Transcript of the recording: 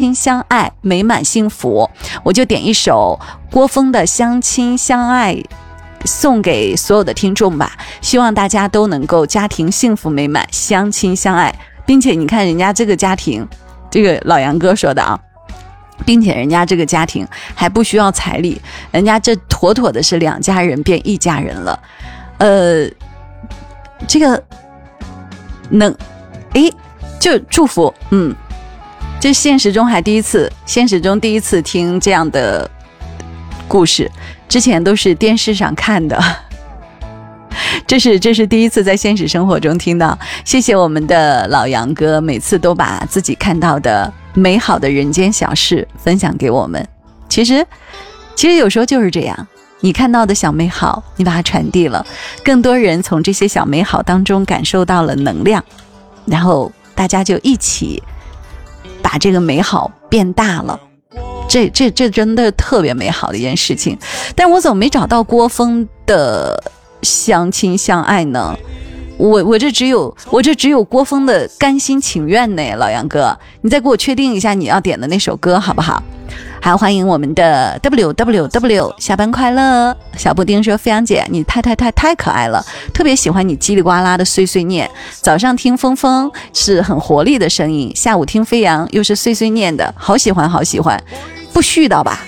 亲相爱，美满幸福。我就点一首郭峰的《相亲相爱》送给所有的听众吧，希望大家都能够家庭幸福美满，相亲相爱。并且你看人家这个家庭，这个老杨哥说的啊，并且人家这个家庭还不需要彩礼，人家这妥妥的是2家人变1家人了。这个就祝福，这现实中第一次听这样的故事，之前都是电视上看的。这是第一次在现实生活中听到，谢谢我们的老杨哥，每次都把自己看到的美好的人间小事分享给我们。其实有时候就是这样，你看到的小美好，你把它传递了，更多人从这些小美好当中感受到了能量，然后大家就一起把这个美好变大了。这真的特别美好的一件事情。但我怎么没找到郭峰的相亲相爱呢？我这只有郭峰的甘心情愿呢。老杨哥，你再给我确定一下你要点的那首歌好不好？还欢迎我们的 WWW 下班快乐。小布丁说，飞扬姐你太可爱了，特别喜欢你叽里呱啦的碎碎念，早上听峰峰是很活力的声音，下午听飞扬又是碎碎念的，好喜欢，不絮叨吧？